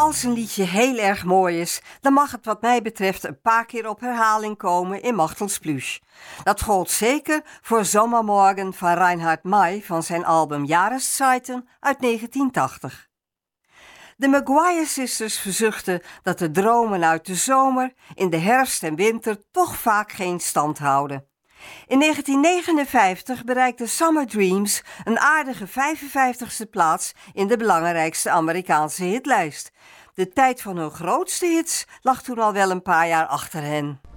Als een liedje heel erg mooi is, dan mag het wat mij betreft een paar keer op herhaling komen in Machtels Plüsch. Dat gold zeker voor Sommermorgen van Reinhard May van zijn album Jahreszeiten uit 1980. De Maguire Sisters verzuchten dat de dromen uit de zomer in de herfst en winter toch vaak geen stand houden. In 1959 bereikte Summer Dreams een aardige 55ste plaats in de belangrijkste Amerikaanse hitlijst. De tijd van hun grootste hits lag toen al wel een paar jaar achter hen.